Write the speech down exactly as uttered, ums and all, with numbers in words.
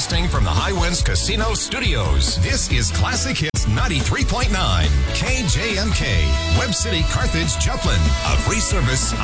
Broadcasting from the High Winds Casino Studios. This is Classic Hits ninety-three point nine. K J M K. Web City, Carthage, Joplin. A free service